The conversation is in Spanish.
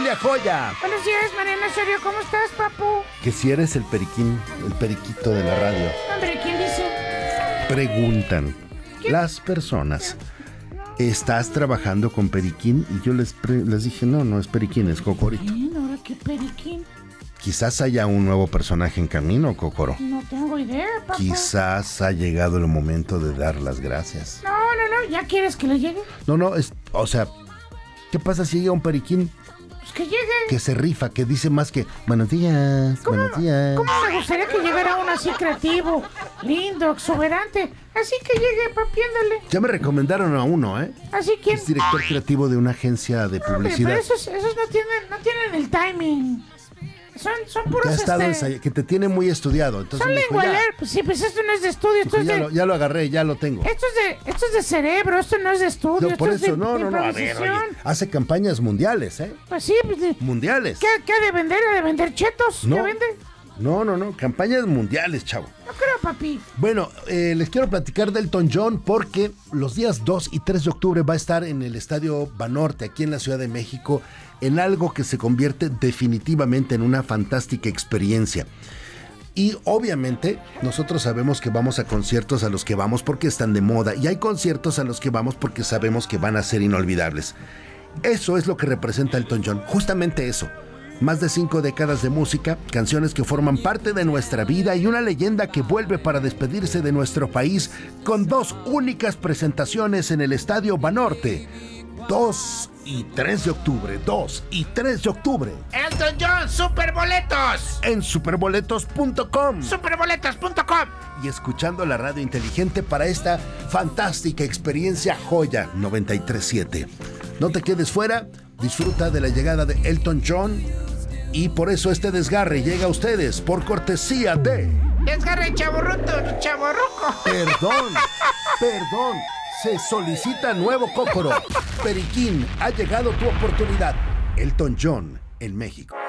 familia Joya. Buenos días, Mariana Osorio, ¿cómo estás, papu? Que si eres el periquín, el periquito de la radio. Hombre, ¿quién dice? Preguntan las personas, ¿estás trabajando con periquín? Y yo les dije, no es periquín, es Cocorito. ¿Ahora qué periquín? Quizás haya un nuevo personaje en camino, Cocoro. No tengo idea, papu. Quizás ha llegado el momento de dar las gracias. No, ¿ya quieres que le llegue? No, o sea, ¿qué pasa si llega un periquín Pues que llegue. que se rifa, que dice más que buenos días, buenos días? ¿Cómo me gustaría que llegara uno así creativo, lindo, exuberante? Así que llegue, papi, ándale. Ya me recomendaron a uno, ¿eh? Así que... Es director creativo de una agencia de publicidad. Hombre, pero esos no tienen el timing. Son puros, Que ha estado que te tiene muy estudiado. Entonces son me dijo, lingualer, pues sí, pues esto no es de estudio, esto dijo, es de... ya lo agarré, ya lo tengo. Esto es de cerebro, esto no es de estudio, No, por esto eso, es de no, a ver, improvisación. oye, hace campañas mundiales, ¿eh? Pues sí, pues Mundiales. ¿Qué ha de vender? ¿Ha de vender chetos? No. ¿Qué vende? No, campañas mundiales, chavo. No creo, papi. Bueno, les quiero platicar de Elton John porque los días 2 y 3 de octubre va a estar en el Estadio Banorte, aquí en la Ciudad de México, en algo que se convierte definitivamente en una fantástica experiencia. Y obviamente nosotros sabemos que vamos a conciertos a los que vamos porque están de moda y hay conciertos a los que vamos porque sabemos que van a ser inolvidables. Eso es lo que representa Elton John, justamente eso. Más de 5 décadas de música, canciones que forman parte de nuestra vida y una leyenda que vuelve para despedirse de nuestro país con 2 únicas presentaciones en el Estadio Banorte. 2 y 3 de octubre, 2 y 3 de octubre. Elton John, Superboletos. En superboletos.com. Superboletos.com. Y escuchando la radio inteligente para esta fantástica experiencia Joya 93.7. No te quedes fuera, disfruta de la llegada de Elton John y por eso este desgarre llega a ustedes por cortesía de... Desgarre chavorruco. Perdón, se solicita nuevo Cócoro. Periquín, ha llegado tu oportunidad. Elton John en México.